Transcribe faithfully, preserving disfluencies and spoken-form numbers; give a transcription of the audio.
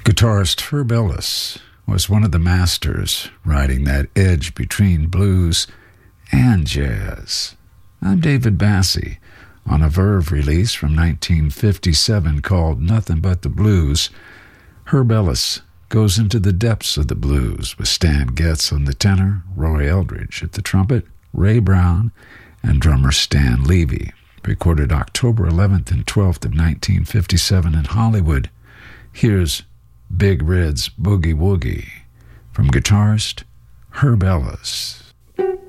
Guitarist Herb Ellis was one of the masters riding that edge between blues and jazz. I'm David Bassie. On a Verve release from nineteen fifty-seven called Nothing But the Blues, Herb Ellis goes into the depths of the blues with Stan Getz on the tenor, Roy Eldridge at the trumpet, Ray Brown, and drummer Stan Levy. Recorded October eleventh and twelfth of nineteen fifty-seven in Hollywood. Here's Big Red's Boogie Woogie from guitarist Herb Ellis.